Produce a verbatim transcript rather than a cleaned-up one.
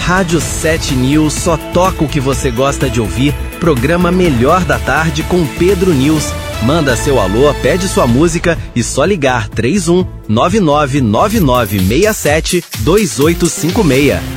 Rádio sete News só toca o que você gosta de ouvir. Programa Melhor da Tarde com Pedro News. Manda seu alô, pede sua música e só ligar três um nove nove nove nove seis sete dois oito cinco seis.